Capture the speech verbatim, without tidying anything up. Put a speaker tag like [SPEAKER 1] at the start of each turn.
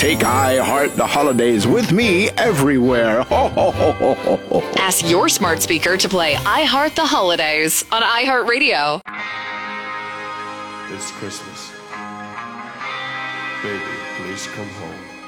[SPEAKER 1] Take I Heart the Holidays with me everywhere. Ho, ho, ho, ho, ho, ho.
[SPEAKER 2] Ask your smart speaker to play I Heart the Holidays on iHeartRadio.
[SPEAKER 3] It's Christmas. Baby, please come home.